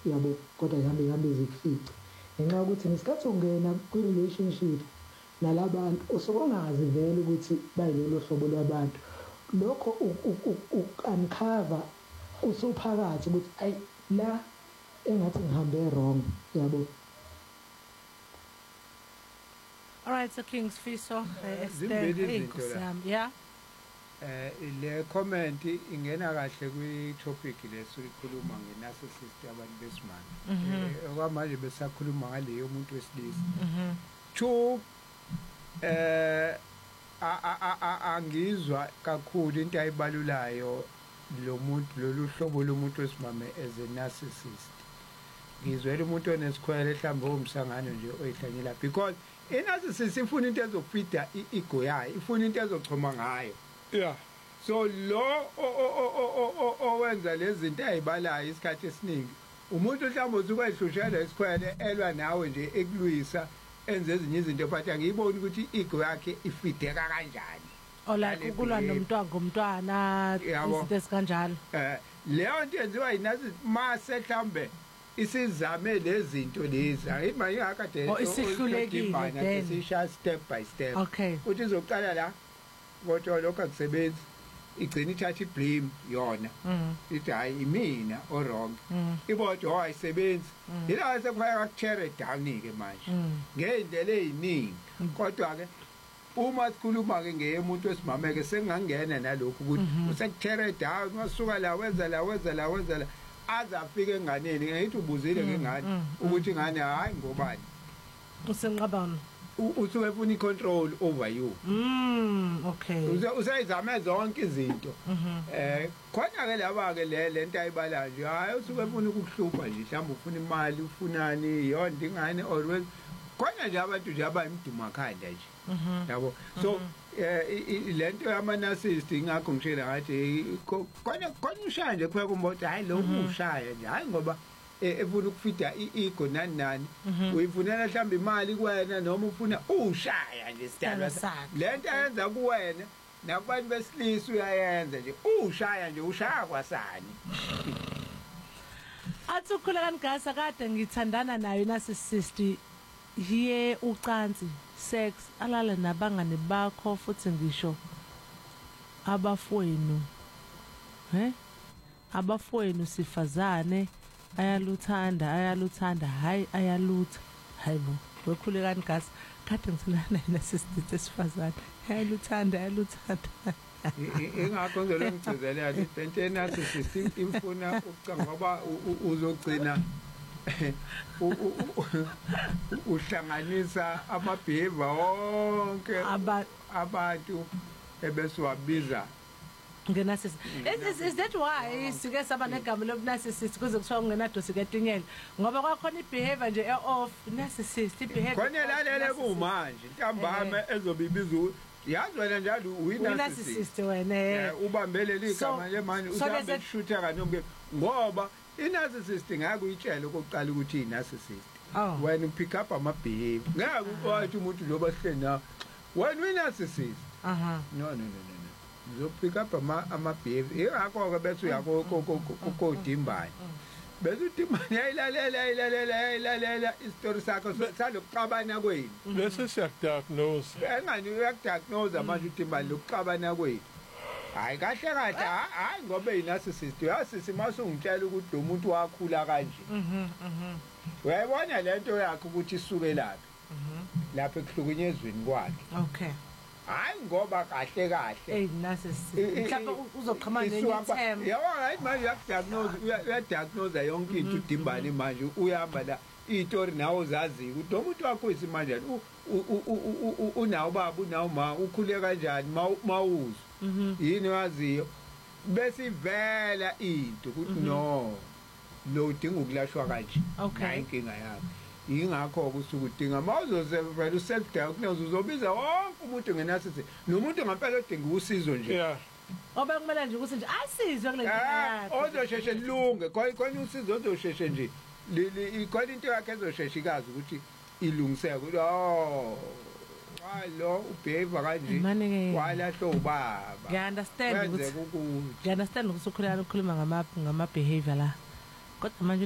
yabo, kodwa ihambe zikufice ngenxa yokuthi ngesikhathi ungena kwi-relationship nalabantu usuke ungazi vele ukuthi bayilolo hlobo lwabantu. Lokho uncover usuphakathi ukuthi ayi la engathi ngihambe wrong, yabo. All right, so King Sifiso, yeah. Le comment ingena kahle kwi-topic lesikukhuluma nge-narcissist abantu besimanje. Okwamanje besakhuluma ngaleyo umuntu wesilisa. Two, angizwa kakhulu into ayibalulayo lo muntu lolu hlobo lomuntu wesimame as a narcissist. Ngizwela umuntu onesikhwele mhlawumbe omsangano nje oyihlanyela because i-narcissist ifuna into ezofida ego yayo, ifuna into ezochoma ngayo. Yeah. So lo owenza lezi zinto ayibalayo isikhathi esiningi umuntu mhlawumbe usukwehlushela isikhwele elwa nawe nje ekulwisa enze ezinye izinto but angiyiboni ukuthi ego yakhe ifideka kanjani. Like ukulwa ngomntwana izinto esikanjalo. Leyo nto yenziwa yinasi mase mhlambe isizame lezi zinto lezi ayithi manje akade isihlulekile then sisha step by step. Okay. Uthi uzoqala la kodwa lokho akusebenzi igcina ithatha iblame yona. Ithi hayi imina o wrong. Ibodwa ayisebenzi. Yila sekufaka ku-tear down ke manje. Ngendlela eziningi. Kodwa ke uma sikhuluma ke ngemuntu wesimame ke sengangena nalokho ukuthi usekutear down wasuka la wenza la azafika enganeni ngithi ubuzile ngengane ukuthi ingane hayi ngobani usenqabana usuke ufuna icontrol over you. Okay. Usayizama zonke izinto. Khona ke laba ke lento ayibala nje hayi usuke ufuna ukuhlupha nje mhlawumbe ufuna imali ufunani yonke ingane always khona nje abantu nje abayimduma khanda nje. Yabo. So lento yama-narcissist ingakho ngishela ngathi khona ushaya nje kuphela kumoto hayi lo ushaya nje hayi ngoba efuna ukufida ego nani uyifunela mhlawumbe imali kuwena noma ufuna ushaya nje sidalwa lento ayenza kuwena nakubantu besilisa uyayenza nje ushaya nje ushaya kwasani. Athi ukhula kanigasa kade ngithandana nayo narcissist hiye ucansi sex alala nabangane bakho futhi ngisho abafowenu abafowenu sifazane ayaluthanda hayi ayalutha hayibo wekhule kanigasa kade ngithandana narcissist esifazane ayaluthanda ingakho ngizolo ngicizela lento enarcissist imfuna ukucanga ngoba uzogcina uhlanganisa ama-behavior wonke abantu ebesiwabiza nge-narcissist. Is that why sike saba negama lobu-narcissist kuze kuthiwa kungenadosi ketinyela ngoba kwakhona i-behavior nje e-off narcissist i-behavior khona lalele kumanje ntambama ezobe ibizwa yazi wena njalo uyi-narcissist wena ubambelele igama le manje usabe eshutha kanomke ngoba i-narcissist ngeke uyitshele okokuqala ukuthi i-narcissist when you pick up ama-behavior ngeke wathi umuntu loba sihleli nawe when uyi-narcissist no uzopick up ama-behavior ingakho-ke bese uyakodimbane bese udimbane yayilalela isitori sakho salokuxabana kwenu bese siyakdiagnose engani uyakudiagnose manje udimbane lokuxabana kwenu. Hayi kahle hayi ngoba i-narcissist uyasisi masungitshela ukuthi lo muntu wakhula kanje uyayibona lento yakhe ukuthi isuke laphi lapha ekuhlukunyezweni kwakhe. Okay. Hayi ngoba kahle narcissist mhlawumbe uzoqhama nenye term yabo hayi manje uyadiagnose yonke into udimbane manje uyahamba la izitori nawo zaziyo ukuthi umuntu wakho isimanje unawo baba unawo ma ukhule kanjani mawuzo yini waziyo bese ivela into ukuthi no lo udinga ukulashwa kanje hayi inkinga yakho ingakho kusuka udinga mawuzozevela uself diagnose uzobiza wonke umuntu ngenasisi nomuntu ngempela odinga usizo nje oba kumele nje ukuthi nje asizwe kule nto ozosheshe lunge khona usizo ozosheshe nje ikhona into yakhe ezosheshe ikazi ukuthi ilungiseke ukuthi lo ubehavior kanje walahlo ubaba. Ngiunderstand ukuthi ukhuluma ngama behavior la kodwa manje